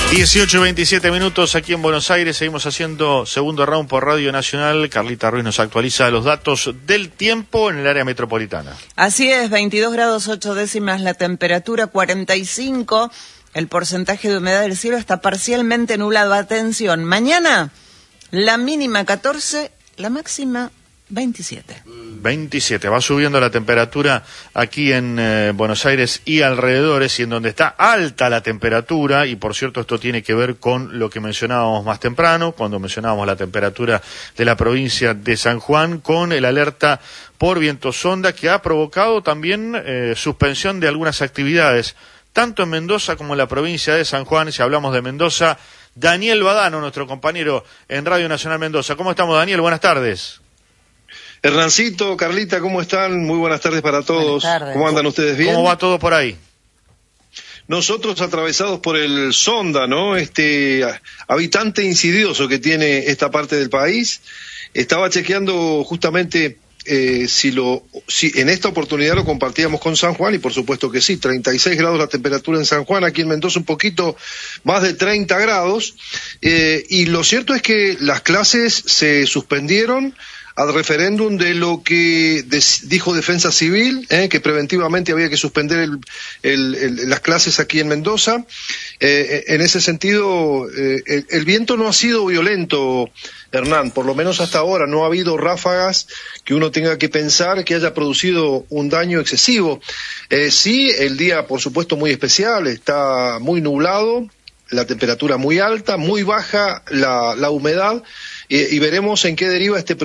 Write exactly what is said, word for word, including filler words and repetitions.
dieciocho veintisiete minutos aquí en Buenos Aires, seguimos haciendo segundo round por Radio Nacional. Carlita Ruiz nos actualiza los datos del tiempo en el área metropolitana. Así es, veintidós grados ocho décimas la temperatura, cuarenta y cinco el porcentaje de humedad del cielo, está parcialmente nublado. Atención, mañana la mínima catorce, la máxima veintisiete. veintisiete, va subiendo la temperatura aquí en eh, Buenos Aires y alrededores, y en donde está alta la temperatura, y por cierto esto tiene que ver con lo que mencionábamos más temprano, cuando mencionábamos la temperatura de la provincia de San Juan, con el alerta por viento sonda que ha provocado también eh, suspensión de algunas actividades, tanto en Mendoza como en la provincia de San Juan. Si hablamos de Mendoza, Daniel Badano, nuestro compañero en Radio Nacional Mendoza. ¿Cómo estamos, Daniel? Buenas tardes. Hernancito, Carlita, ¿cómo están? Muy buenas tardes para todos. Tardes. ¿Cómo andan ustedes? ¿Bien? ¿Cómo va todo por ahí? Nosotros atravesados por el sonda, ¿no? Este habitante insidioso que tiene esta parte del país. Estaba chequeando justamente eh, si lo, si en esta oportunidad lo compartíamos con San Juan, y por supuesto que sí, treinta y seis grados la temperatura en San Juan, aquí en Mendoza un poquito más de treinta grados, eh, y lo cierto es que las clases se suspendieron al referéndum de lo que des, dijo Defensa Civil, eh, que preventivamente había que suspender el, el, el, las clases aquí en Mendoza. Eh, en ese sentido, eh, el, el viento no ha sido violento, Hernán, por lo menos hasta ahora no ha habido ráfagas que uno tenga que pensar que haya producido un daño excesivo. Eh, sí, el día, por supuesto, muy especial, está muy nublado, la temperatura muy alta, muy baja la, la humedad, eh, y veremos en qué deriva este